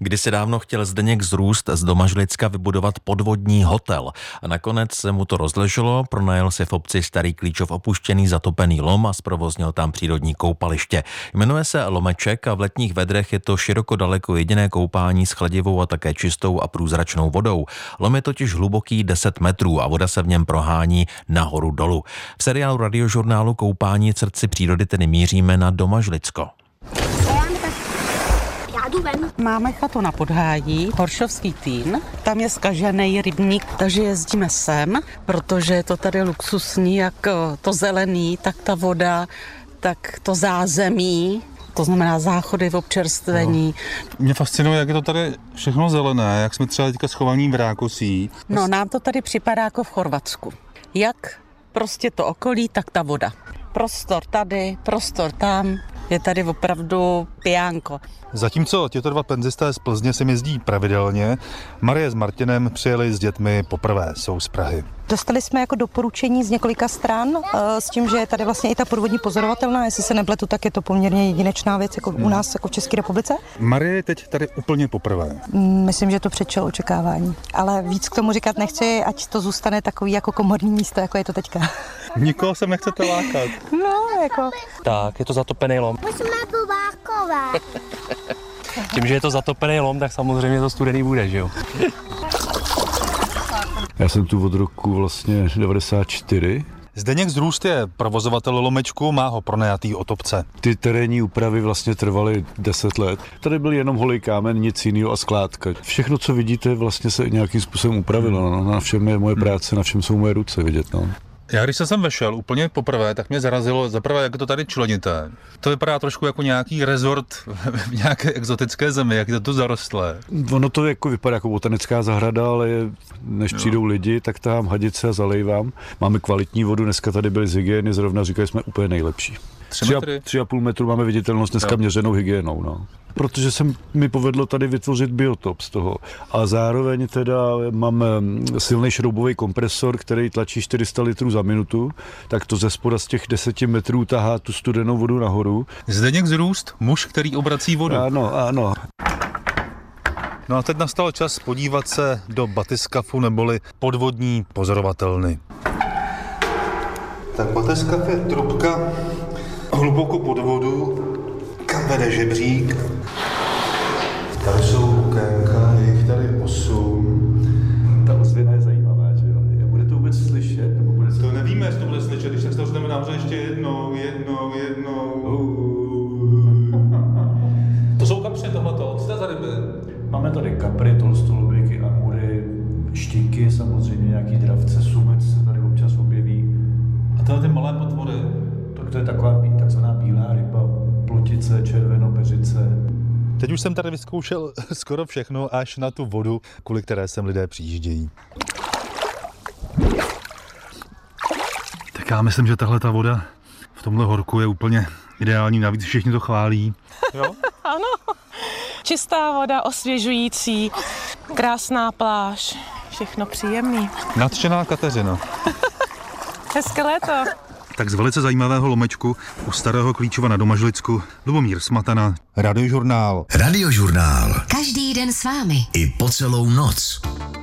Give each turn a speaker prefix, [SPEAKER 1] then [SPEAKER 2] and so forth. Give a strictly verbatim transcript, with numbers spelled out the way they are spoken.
[SPEAKER 1] Kdysi dávno chtěl Zdeněk z Růst z Domažlicka vybudovat podvodní hotel. A nakonec se mu to rozleželo, pronajel si v obci Starý Klíčov opuštěný zatopený lom a zprovoznil tam přírodní koupaliště. Jmenuje se Lomeček a v letních vedrech je to široko daleko jediné koupání s chladivou a také čistou a průzračnou vodou. Lom je totiž hluboký deset metrů a voda se v něm prohání nahoru dolů. V seriálu Radiožurnálu Koupání v srdci přírody tedy míříme na Domažlicko.
[SPEAKER 2] Máme chatu na Podhájí, Horšovský Týn, tam je zkažený rybník, takže jezdíme sem, protože je to tady luxusní, jak to zelený, tak ta voda, tak to zázemí, to znamená záchody v občerstvení.
[SPEAKER 3] No. Mě fascinuje, jak je to tady všechno zelené, jak jsme třeba teďka schovaní v Rákosí.
[SPEAKER 2] No, nám to tady připadá jako v Chorvatsku. Jak prostě to okolí, tak ta voda. Prostor tady, prostor tam, je tady opravdu pijánko.
[SPEAKER 3] Zatímco těto dva penzisté z Plzně sem jezdí pravidelně, Marie s Martinem přijeli s dětmi poprvé, jsou z Prahy.
[SPEAKER 4] Dostali jsme jako doporučení z několika stran s tím, že je tady vlastně i ta podvodní pozorovatelná, jestli se nepletu, tak je to poměrně jedinečná věc jako u nás jako v České republice.
[SPEAKER 3] Marie je teď tady úplně poprvé.
[SPEAKER 4] Myslím, že to předčilo očekávání, ale víc k tomu říkat nechci, ať to zůstane takový jako komorní místo, jako je to teďka.
[SPEAKER 3] Nikoho sem nechcete lákat.
[SPEAKER 4] No, jako.
[SPEAKER 5] Tak, je to zatopený lom.
[SPEAKER 6] Musíme povákovat.
[SPEAKER 5] Tím, že je to zatopený lom, tak samozřejmě to studený bude, že jo?
[SPEAKER 7] Já jsem tu od roku vlastně devadesát čtyři.
[SPEAKER 3] Zdeněk z Růst je provozovatel Lomečku, má ho pronajatý od obce.
[SPEAKER 7] Ty terénní úpravy vlastně trvaly deset let. Tady byl jenom holý kámen, nic jiného a skládka. Všechno, co vidíte, vlastně se nějakým způsobem upravilo. No. Na všem je moje práce, na všem jsou moje ruce vidět. No.
[SPEAKER 3] Já když jsem sem vešel úplně poprvé, tak mě zarazilo zaprvé, jak je to tady členité. To vypadá trošku jako nějaký rezort v nějaké exotické zemi, jak je to zarostlé.
[SPEAKER 7] Ono to jako vypadá jako botanická zahrada, ale je, než jo. přijdou lidi, tak tam hadice a zalejvám. Máme kvalitní vodu, dneska tady byly z hygieny, zrovna říkali jsme úplně nejlepší. Tři a, tři a půl metru máme viditelnost dneska jo. měřenou hygienou. No. Protože se mi povedlo tady vytvořit biotop z toho. A zároveň teda mám silný šroubový kompresor, který tlačí čtyři sta litrů za minutu, tak to ze spoda z těch deseti metrů tahá tu studenou vodu nahoru.
[SPEAKER 3] Zdeněk z Růst, muž, který obrací vodu.
[SPEAKER 7] Ano, ano.
[SPEAKER 3] No a teď nastal čas podívat se do batyskafu neboli podvodní pozorovatelny. Tak batyskaf je trubka hluboko pod vodu, kam vede žebřík. Tady jsou okénka, je jich tady osm.
[SPEAKER 7] Ta ozvěna je zajímavá, že jo? Bude to vůbec slyšet? Nebo bude
[SPEAKER 3] to nevíme, jestli to bude slyšet, když tak se to známe nahoře ještě jednou, jednou, jednou. To jsou kapři tohleto, co za ryby?
[SPEAKER 7] Máme tady kapry, tolstoloběky, amury, štíky, samozřejmě nějaký dravce, sumec se tady občas objeví.
[SPEAKER 3] A tyhle ty malé potvory?
[SPEAKER 7] Tak to je taková takzvaná bílá ryba, plotice, červenopeřice.
[SPEAKER 3] Teď už jsem tady vyzkoušel skoro všechno, až na tu vodu, kvůli které sem lidé přijíždějí. Tak já myslím, že tahle ta voda v tomhle horku je úplně ideální, navíc všichni to chválí. Jo?
[SPEAKER 8] Ano, čistá voda, osvěžující, krásná pláž, všechno příjemný.
[SPEAKER 3] Nadšená Kateřina.
[SPEAKER 8] Hezké léto.
[SPEAKER 3] Tak z velice zajímavého Lomečku u Starého Klíčova na Domažlicku Lubomír Smatana, Radiožurnál.
[SPEAKER 9] Radiožurnál.
[SPEAKER 10] Každý den s vámi.
[SPEAKER 9] I po celou noc.